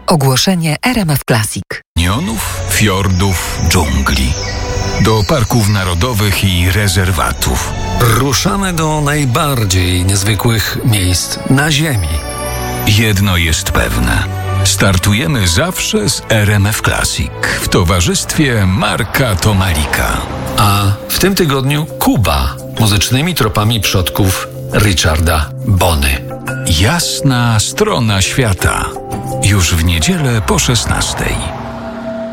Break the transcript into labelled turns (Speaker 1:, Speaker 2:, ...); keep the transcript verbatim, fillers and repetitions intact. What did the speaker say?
Speaker 1: Ogłoszenie R M F Classic.
Speaker 2: Kanionów, fiordów, dżungli. Do parków narodowych i rezerwatów.
Speaker 3: Ruszamy do najbardziej niezwykłych miejsc na Ziemi.
Speaker 2: Jedno jest pewne. Startujemy zawsze z R M F Classic w towarzystwie Marka Tomalika.
Speaker 3: A w tym tygodniu Kuba muzycznymi tropami przodków Richarda Bony.
Speaker 2: Jasna strona świata. Już w niedzielę po szesnastej.